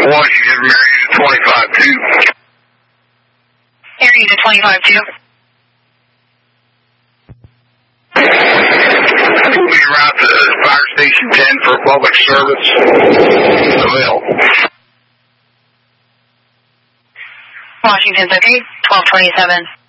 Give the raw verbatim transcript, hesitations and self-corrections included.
Washington, Marietta twenty-five two. Marietta twenty-five two. We'll be around to Fire Station ten for public service. Well. Washington's okay, twelve twenty-seven.